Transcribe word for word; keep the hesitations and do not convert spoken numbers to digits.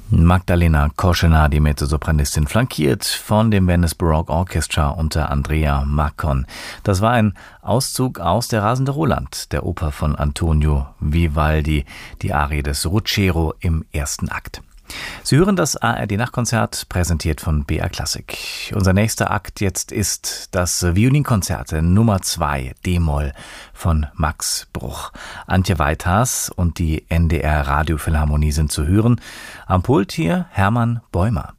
Magdalena Koschener, die Mezzosopranistin, flankiert von dem Venice Baroque Orchestra unter Andrea Marcon. Das war ein Auszug aus Der rasende Roland, der Oper von Antonio Vivaldi, die Arie des Ruggiero im ersten Akt. Sie hören das A R D-Nachtkonzert, präsentiert von B R Klassik. Unser nächster Akt jetzt ist das Violinkonzert Nummer zwei, D-Moll von Max Bruch. Antje Weithas und die N D R Radiophilharmonie sind zu hören. Am Pult hier Hermann Bäumer.